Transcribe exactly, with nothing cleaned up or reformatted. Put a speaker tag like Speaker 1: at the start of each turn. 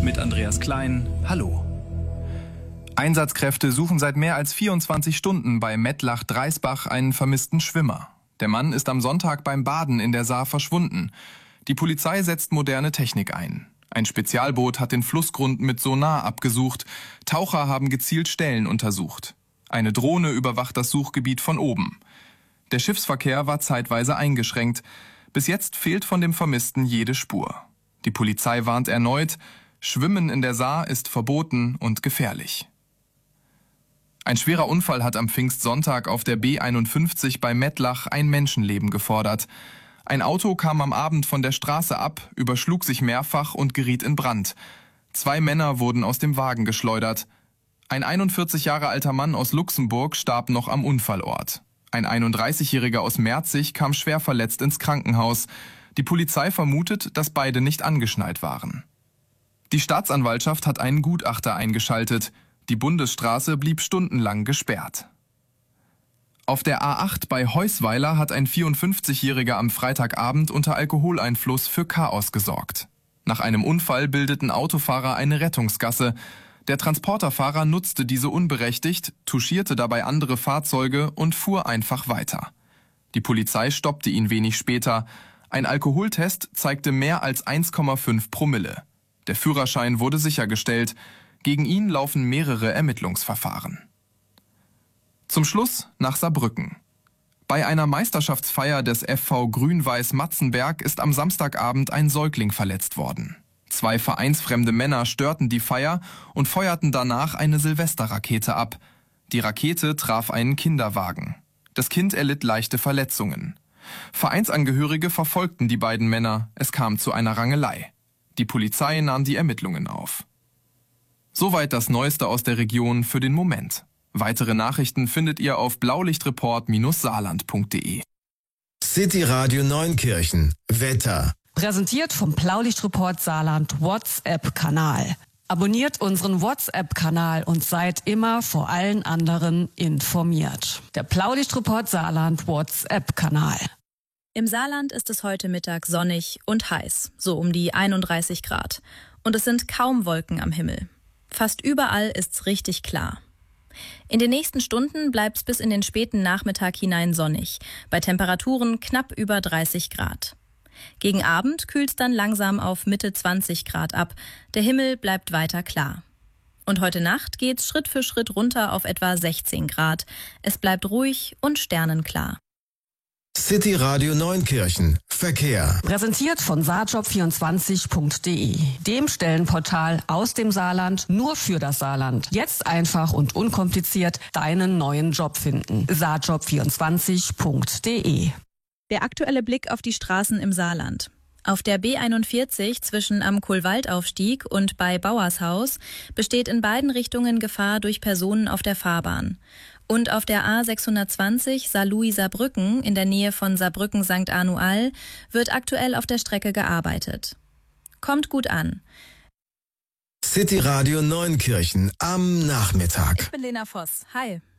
Speaker 1: mit Andreas Klein. Hallo. Einsatzkräfte suchen seit mehr als vierundzwanzig Stunden bei Mettlach-Dreisbach einen vermissten Schwimmer. Der Mann ist am Sonntag beim Baden in der Saar verschwunden. Die Polizei setzt moderne Technik ein. Ein Spezialboot hat den Flussgrund mit Sonar abgesucht. Taucher haben gezielt Stellen untersucht. Eine Drohne überwacht das Suchgebiet von oben. Der Schiffsverkehr war zeitweise eingeschränkt. Bis jetzt fehlt von dem Vermissten jede Spur. Die Polizei warnt erneut, Schwimmen in der Saar ist verboten und gefährlich. Ein schwerer Unfall hat am Pfingstsonntag auf der B einundfünfzig bei Mettlach ein Menschenleben gefordert. Ein Auto kam am Abend von der Straße ab, überschlug sich mehrfach und geriet in Brand. Zwei Männer wurden aus dem Wagen geschleudert. Ein einundvierzig Jahre alter Mann aus Luxemburg starb noch am Unfallort. Ein einunddreißigjähriger aus Merzig kam schwer verletzt ins Krankenhaus. Die Polizei vermutet, dass beide nicht angeschnallt waren. Die Staatsanwaltschaft hat einen Gutachter eingeschaltet. Die Bundesstraße blieb stundenlang gesperrt. Auf der A acht bei Heusweiler hat ein vierundfünfzigjähriger am Freitagabend unter Alkoholeinfluss für Chaos gesorgt. Nach einem Unfall bildeten Autofahrer eine Rettungsgasse. Der Transporterfahrer nutzte diese unberechtigt, touchierte dabei andere Fahrzeuge und fuhr einfach weiter. Die Polizei stoppte ihn wenig später. Ein Alkoholtest zeigte mehr als eins Komma fünf Promille. Der Führerschein wurde sichergestellt. Gegen ihn laufen mehrere Ermittlungsverfahren. Zum Schluss nach Saarbrücken. Bei einer Meisterschaftsfeier des F V Grün-Weiß Matzenberg ist am Samstagabend ein Säugling verletzt worden. Zwei vereinsfremde Männer störten die Feier und feuerten danach eine Silvesterrakete ab. Die Rakete traf einen Kinderwagen. Das Kind erlitt leichte Verletzungen. Vereinsangehörige verfolgten die beiden Männer. Es kam zu einer Rangelei. Die Polizei nahm die Ermittlungen auf. Soweit das Neueste aus der Region für den Moment. Weitere Nachrichten findet ihr auf blaulichtreport Bindestrich saarland punkt de.
Speaker 2: City Radio Neunkirchen. Wetter.
Speaker 3: Präsentiert vom Blaulichtreport Saarland WhatsApp-Kanal. Abonniert unseren WhatsApp-Kanal und seid immer vor allen anderen informiert. Der Blaulichtreport Saarland WhatsApp-Kanal.
Speaker 4: Im Saarland ist es heute Mittag sonnig und heiß, so um die einunddreißig Grad. Und es sind kaum Wolken am Himmel. Fast überall ist's richtig klar. In den nächsten Stunden bleibt's bis in den späten Nachmittag hinein sonnig, bei Temperaturen knapp über dreißig Grad. Gegen Abend kühlt's dann langsam auf Mitte zwanzig Grad ab. Der Himmel bleibt weiter klar. Und heute Nacht geht's Schritt für Schritt runter auf etwa sechzehn Grad. Es bleibt ruhig und sternenklar.
Speaker 2: City Radio Neunkirchen. Verkehr.
Speaker 3: Präsentiert von saarjob vierundzwanzig punkt de, dem Stellenportal aus dem Saarland nur für das Saarland. Jetzt einfach und unkompliziert deinen neuen Job finden. saarjob vierundzwanzig punkt de.
Speaker 4: Der aktuelle Blick auf die Straßen im Saarland. Auf der B einundvierzig zwischen am Kohlwaldaufstieg und bei Bauershaus besteht in beiden Richtungen Gefahr durch Personen auf der Fahrbahn. Und auf der A sechshundertzwanzig Saarlouis-Saarbrücken in der Nähe von Saarbrücken-Sankt Arnual wird aktuell auf der Strecke gearbeitet. Kommt gut an.
Speaker 2: City Radio Neunkirchen am Nachmittag.
Speaker 4: Ich bin Lena Voss. Hi.